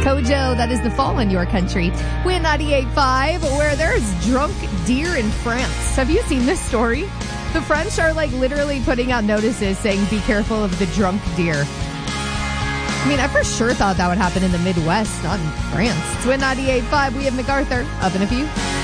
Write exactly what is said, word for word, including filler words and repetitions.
Kojo, that is the fall in your country. Win ninety-eight point five, where there's drunk deer in France. Have you seen this story? The French are like literally putting out notices saying, be careful of the drunk deer. I mean, I for sure thought that would happen in the Midwest, not in France. It's Win ninety-eight point five. We have MacArthur. Up in a few.